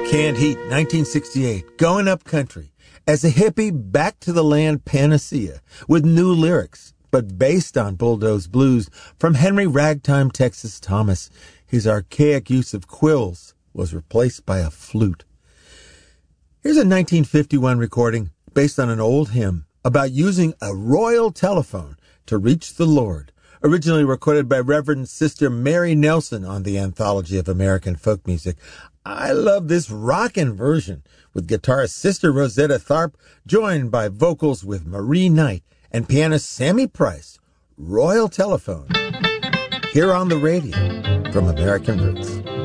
Canned Heat, 1968, going up country as a hippie back to the land panacea with new lyrics, but based on Bulldoze Blues from Henry Ragtime Texas Thomas. His archaic use of quills was replaced by a flute. Here's a 1951 recording based on an old hymn about using a royal telephone to reach the Lord, originally recorded by Reverend Sister Mary Nelson on the Anthology of American Folk Music. I love this rockin' version with guitarist Sister Rosetta Tharpe, joined by vocals with Marie Knight and pianist Sammy Price. Royal Telephone, here on the radio from American Roots.